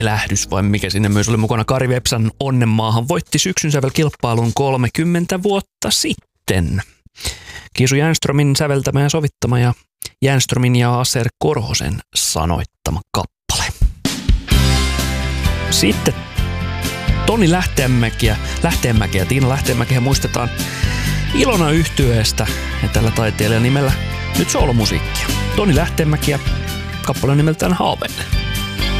lähdys vai mikä sinne myös oli mukana. Kari Vepsan Onnenmaahan voitti syksyn sävelkilpailun 30 vuotta sitten. Kiisu Jernströmin säveltämä ja sovittama ja Jernströmin ja Aser Korhosen sanoittama kappale. Sitten Toni Lähteenmäki ja Tiina Lähteenmäkiä muistetaan Ilona -yhtyeestä ja tällä taiteilijan nimellä nyt soolomusiikkia. Toni Lähteenmäki ja kappale nimeltään Haaveille.